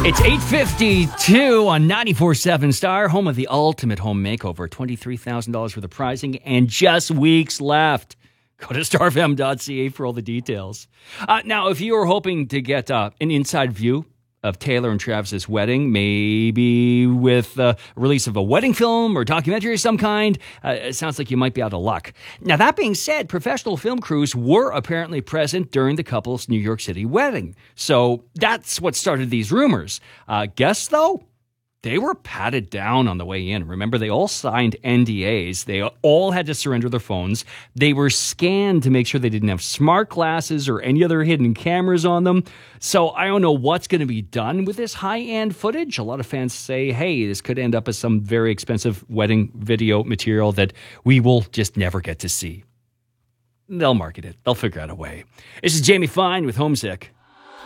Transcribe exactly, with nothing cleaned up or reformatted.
It's eight fifty-two on ninety-four point seven Star, home of the ultimate home makeover. twenty-three thousand dollars worth of prizing and just weeks left. Go to star f m dot c a for all the details. Uh, now, if you are hoping to get uh, an inside view of Taylor and Travis's wedding, maybe with the release of a wedding film or documentary of some kind, uh, it sounds like you might be out of luck. Now, that being said, professional film crews were apparently present during the couple's New York City wedding. So that's what started these rumors. Uh, guess, though? They were patted down on the way in. Remember, they all signed N D As. They all had to surrender their phones. They were scanned to make sure they didn't have smart glasses or any other hidden cameras on them. So I don't know what's going to be done with this high-end footage. A lot of fans say, hey, this could end up as some very expensive wedding video material that we will just never get to see. They'll market it. They'll figure out a way. This is Jamie Fine with Homesick.